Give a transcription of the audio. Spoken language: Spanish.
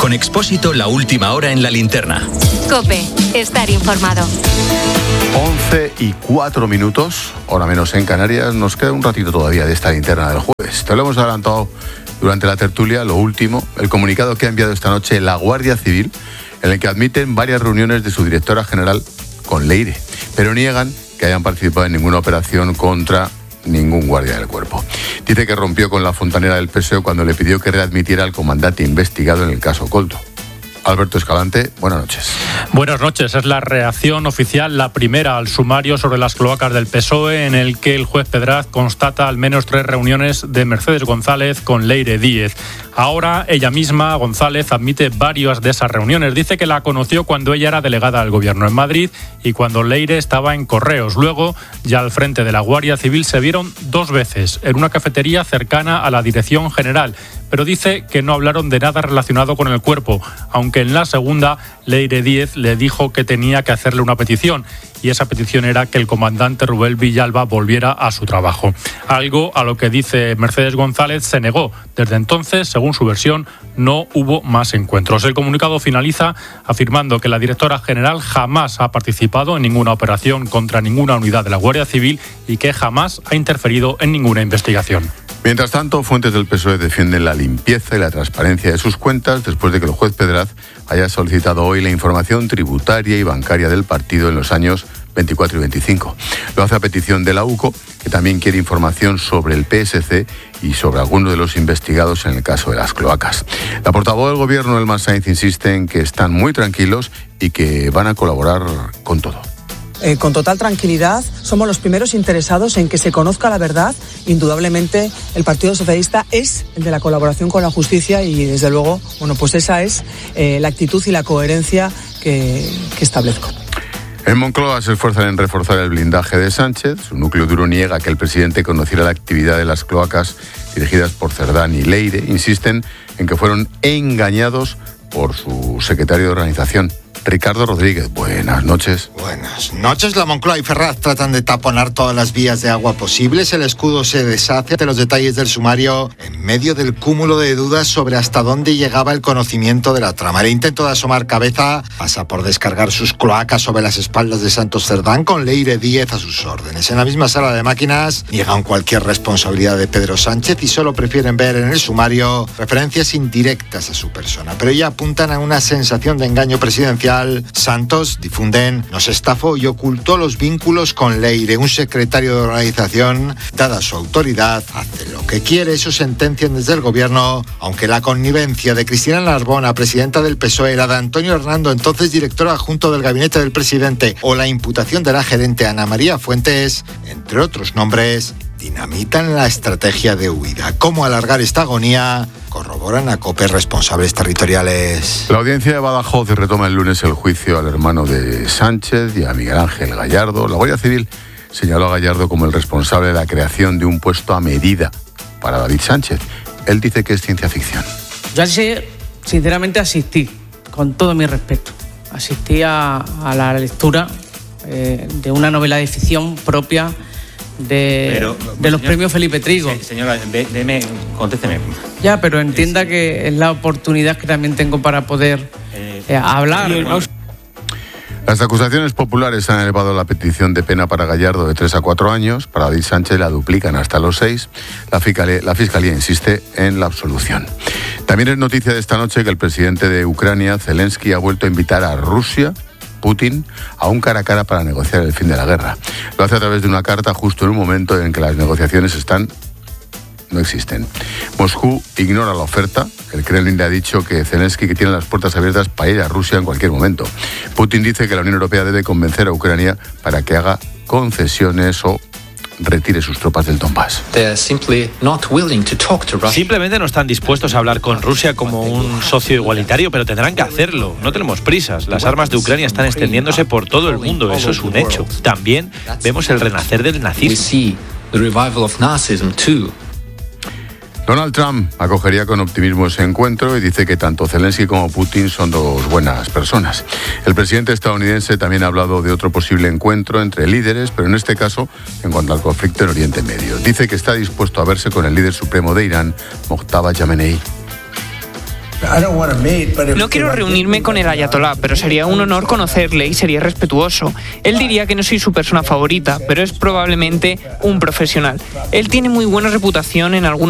Con Expósito, la última hora en la linterna. COPE, estar informado. 11:04, hora menos en Canarias. Nos queda un ratito todavía de esta linterna del jueves. Te lo hemos adelantado durante la tertulia. Lo último, el comunicado que ha enviado esta noche la Guardia Civil, en el que admiten varias reuniones de su directora general con Leire, pero niegan que hayan participado en ninguna operación contra ningún guardia del cuerpo. Dice que rompió con la fontanera del PSOE cuando le pidió que readmitiera al comandante investigado en el caso Coldo. Alberto Escalante, buenas noches. Buenas noches. Es la reacción oficial, la primera al sumario sobre las cloacas del PSOE, en el que el juez Pedraz constata al menos 3 reuniones de Mercedes González con Leire Díez. Ahora ella misma, González, admite varias de esas reuniones. Dice que la conoció cuando ella era delegada del Gobierno en Madrid y cuando Leire estaba en Correos. Luego, ya al frente de la Guardia Civil, se vieron 2 veces en una cafetería cercana a la Dirección General. Pero dice que no hablaron de nada relacionado con el cuerpo, aunque en la segunda Leire Díez le dijo que tenía que hacerle una petición, y esa petición era que el comandante Rubén Villalba volviera a su trabajo. Algo a lo que, dice Mercedes González, se negó. Desde entonces, según su versión, no hubo más encuentros. El comunicado finaliza afirmando que la directora general jamás ha participado en ninguna operación contra ninguna unidad de la Guardia Civil y que jamás ha interferido en ninguna investigación. Mientras tanto, fuentes del PSOE defienden la limpieza y la transparencia de sus cuentas después de que el juez Pedraz haya solicitado hoy la información tributaria y bancaria del partido en los años 24 y 25. Lo hace a petición de la UCO, que también quiere información sobre el PSC y sobre algunos de los investigados en el caso de las cloacas. La portavoz del Gobierno, Elma Sainz, insiste en que están muy tranquilos y que van a colaborar con todo. Con total tranquilidad, somos los primeros interesados en que se conozca la verdad. Indudablemente, el Partido Socialista es el de la colaboración con la justicia y, desde luego, pues esa es la actitud y la coherencia que establezco. En Moncloa se esfuerzan en reforzar el blindaje de Sánchez. Su núcleo duro niega que el presidente conociera la actividad de las cloacas dirigidas por Cerdán y Leire. Insisten en que fueron engañados por su secretario de organización, Ricardo Rodríguez. Buenas noches. Buenas noches. La Moncloa y Ferraz tratan de taponar todas las vías de agua posibles. El escudo se deshace ante los detalles del sumario en medio del cúmulo de dudas sobre hasta dónde llegaba el conocimiento de la trama. El intento de asomar cabeza pasa por descargar sus cloacas sobre las espaldas de Santos Cerdán con Leire Díez a sus órdenes. En la misma sala de máquinas niegan cualquier responsabilidad de Pedro Sánchez y solo prefieren ver en el sumario referencias indirectas a su persona. Pero ya apuntan a una sensación de engaño presidencial. Santos, difunden, nos estafó y ocultó los vínculos con Leire. Un secretario de organización, dada su autoridad, hace lo que quiere. Eso sentencian desde el Gobierno, aunque la connivencia de Cristina Narbona, presidenta del PSOE, la de Antonio Hernando, entonces director adjunto del gabinete del presidente, o la imputación de la gerente Ana María Fuentes, entre otros nombres, dinamitan la estrategia de huida. ¿Cómo alargar esta agonía? Corroboran a COPE responsables territoriales. La audiencia de Badajoz retoma el lunes el juicio al hermano de Sánchez y a Miguel Ángel Gallardo. La Guardia Civil señaló a Gallardo como el responsable de la creación de un puesto a medida para David Sánchez. Él dice que es ciencia ficción. Yo sinceramente asistí, con todo mi respeto. Asistí a la lectura de una novela de ficción propia de los premios Felipe Trigo. Señora, contésteme. Ya, pero entienda que es la oportunidad que también tengo para poder hablar. Las acusaciones populares han elevado la petición de pena para Gallardo de 3 a 4 años. Para David Sánchez la duplican hasta los 6. La Fiscalía insiste en la absolución. También es noticia de esta noche que el presidente de Ucrania, Zelensky, ha vuelto a invitar a Rusia, Putin, a un cara a cara para negociar el fin de la guerra. Lo hace a través de una carta justo en un momento en que las negociaciones no existen. Moscú ignora la oferta. El Kremlin le ha dicho que Zelensky que tiene las puertas abiertas para ir a Rusia en cualquier momento. Putin dice que la Unión Europea debe convencer a Ucrania para que haga concesiones o retire sus tropas del Donbass. Simplemente no están dispuestos a hablar con Rusia como un socio igualitario, pero tendrán que hacerlo. No tenemos prisas. Las armas de Ucrania están extendiéndose por todo el mundo. Eso es un hecho. También vemos el renacer del nazismo. Donald Trump acogería con optimismo ese encuentro y dice que tanto Zelensky como Putin son dos buenas personas. El presidente estadounidense también ha hablado de otro posible encuentro entre líderes, pero en este caso en cuanto al conflicto en Oriente Medio. Dice que está dispuesto a verse con el líder supremo de Irán, Mojtaba Khamenei. No quiero reunirme con el ayatolá, pero sería un honor conocerle y sería respetuoso. Él diría que no soy su persona favorita, pero es probablemente un profesional. Él tiene muy buena reputación en algunos